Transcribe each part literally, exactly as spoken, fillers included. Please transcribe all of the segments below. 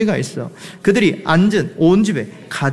가 있어. 그들이 앉은 온 집에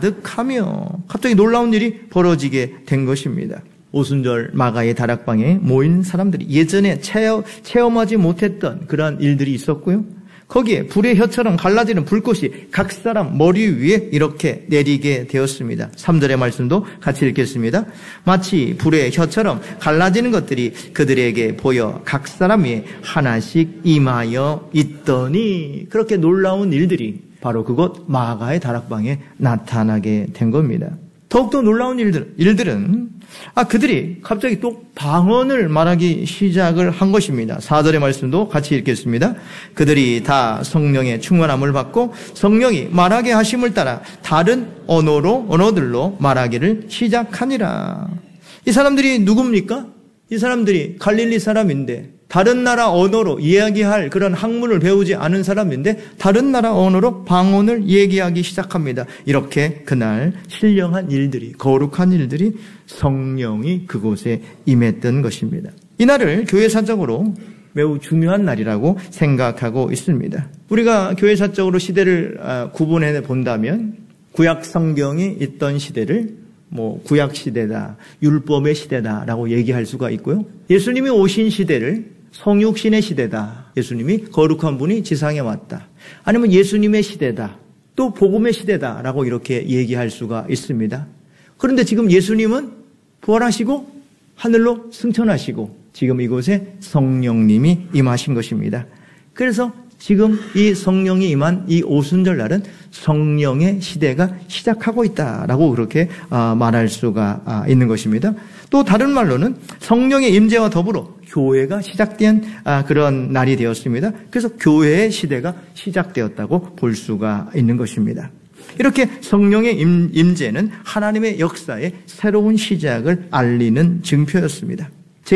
가득하며 갑자기 놀라운 일이 벌어지게 된 것입니다. 오순절 마가의 다락방에 모인 사람들이 예전에 체험, 체험하지 못했던 그러한 일들이 있었고요. 거기에 불의 혀처럼 갈라지는 불꽃이 각 사람 머리 위에 이렇게 내리게 되었습니다. 삼 절의 말씀도 같이 읽겠습니다. 마치 불의 혀처럼 갈라지는 것들이 그들에게 보여 각 사람 위에 하나씩 임하여 있더니, 그렇게 놀라운 일들이 바로 그곳 마가의 다락방에 나타나게 된 겁니다. 더욱더 놀라운 일들, 일들은 아 그들이 갑자기 또 방언을 말하기 시작을 한 것입니다. 사 절의 말씀도 같이 읽겠습니다. 그들이 다 성령의 충만함을 받고 성령이 말하게 하심을 따라 다른 언어로 언어들로 말하기를 시작하니라. 이 사람들이 누굽니까? 이 사람들이 갈릴리 사람인데 다른 나라 언어로 이야기할 그런 학문을 배우지 않은 사람인데 다른 나라 언어로 방언을 얘기하기 시작합니다. 이렇게 그날 신령한 일들이, 거룩한 일들이 성령이 그곳에 임했던 것입니다. 이날을 교회사적으로 매우 중요한 날이라고 생각하고 있습니다. 우리가 교회사적으로 시대를 구분해 본다면 구약 성경이 있던 시대를 뭐 구약 시대다, 율법의 시대다라고 얘기할 수가 있고요. 예수님이 오신 시대를 성육신의 시대다. 예수님이 거룩한 분이 지상에 왔다. 아니면 예수님의 시대다. 또 복음의 시대다라고 이렇게 얘기할 수가 있습니다. 그런데 지금 예수님은 부활하시고 하늘로 승천하시고 지금 이곳에 성령님이 임하신 것입니다. 그래서 지금 이 성령이 임한 이 오순절 날은 성령의 시대가 시작하고 있다라고 그렇게 말할 수가 있는 것입니다. 또 다른 말로는 성령의 임재와 더불어 교회가 시작된 그런 날이 되었습니다. 그래서 교회의 시대가 시작되었다고 볼 수가 있는 것입니다. 이렇게 성령의 임재는 하나님의 역사의 새로운 시작을 알리는 증표였습니다.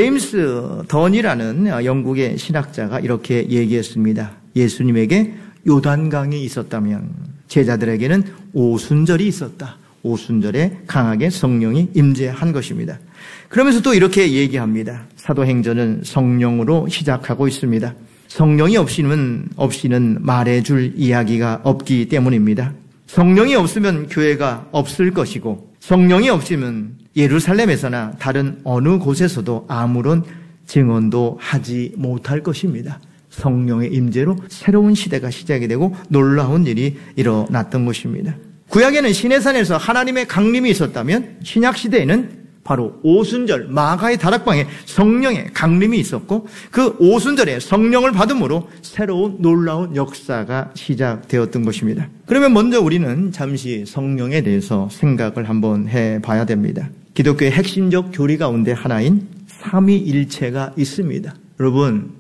제임스 던이라는 영국의 신학자가 이렇게 얘기했습니다. 예수님에게 요단강이 있었다면 제자들에게는 오순절이 있었다. 오순절에 강하게 성령이 임재한 것입니다. 그러면서 또 이렇게 얘기합니다. 사도행전은 성령으로 시작하고 있습니다. 성령이 없이는, 없이는 말해줄 이야기가 없기 때문입니다. 성령이 없으면 교회가 없을 것이고 성령이 없으면 예루살렘에서나 다른 어느 곳에서도 아무런 증언도 하지 못할 것입니다. 성령의 임재로 새로운 시대가 시작이 되고 놀라운 일이 일어났던 것입니다. 구약에는 시내산에서 하나님의 강림이 있었다면 신약 시대에는 바로 오순절 마가의 다락방에 성령의 강림이 있었고 그 오순절에 성령을 받음으로 새로운 놀라운 역사가 시작되었던 것입니다. 그러면 먼저 우리는 잠시 성령에 대해서 생각을 한번 해봐야 됩니다. 기독교의 핵심적 교리 가운데 하나인 삼위일체가 있습니다. 여러분,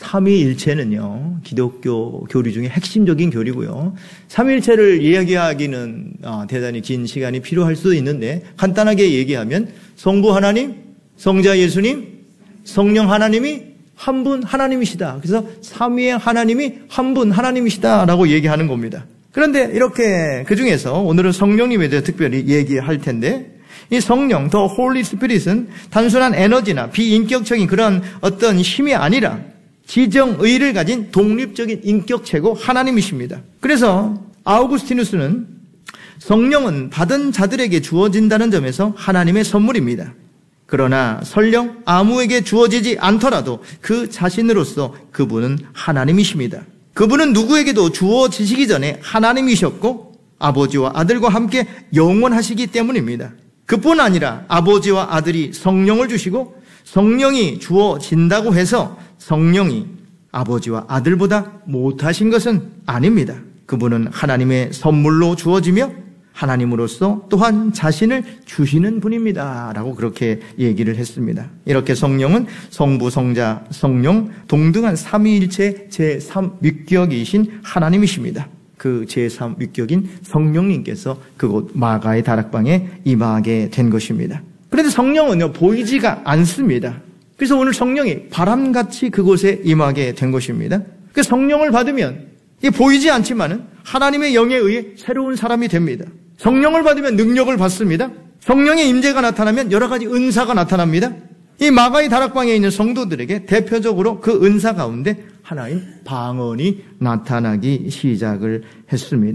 삼위일체는요, 기독교 교리 중에 핵심적인 교리고요. 삼위일체를 이야기하기는 대단히 긴 시간이 필요할 수도 있는데 간단하게 얘기하면 성부 하나님, 성자 예수님, 성령 하나님이 한 분 하나님이시다. 그래서 삼위의 하나님이 한 분 하나님이시다라고 얘기하는 겁니다. 그런데 이렇게 그 중에서 오늘은 성령님에 대해 특별히 얘기할 텐데 이 성령, 더 홀리 스피릿은 단순한 에너지나 비인격적인 그런 어떤 힘이 아니라 지정의를 가진 독립적인 인격체고 하나님이십니다. 그래서 아우구스티누스는 성령은 받은 자들에게 주어진다는 점에서 하나님의 선물입니다. 그러나 설령 아무에게 주어지지 않더라도 그 자신으로서 그분은 하나님이십니다. 그분은 누구에게도 주어지시기 전에 하나님이셨고 아버지와 아들과 함께 영원하시기 때문입니다. 그뿐 아니라 아버지와 아들이 성령을 주시고 성령이 주어진다고 해서 성령이 아버지와 아들보다 못하신 것은 아닙니다. 그분은 하나님의 선물로 주어지며 하나님으로서 또한 자신을 주시는 분입니다. 라고 그렇게 얘기를 했습니다. 이렇게 성령은 성부, 성자, 성령 동등한 삼위일체 제삼 위격이신 하나님이십니다. 그 제삼 위격인 성령님께서 그곳 마가의 다락방에 임하게 된 것입니다. 그런데 성령은요 보이지가 않습니다. 그래서 오늘 성령이 바람같이 그곳에 임하게 된 것입니다. 그 성령을 받으면 이게 보이지 않지만은 하나님의 영에 의해 새로운 사람이 됩니다. 성령을 받으면 능력을 받습니다. 성령의 임재가 나타나면 여러 가지 은사가 나타납니다. 이 마가의 다락방에 있는 성도들에게 대표적으로 그 은사 가운데 하나인 방언이 나타나기 시작을 했습니다.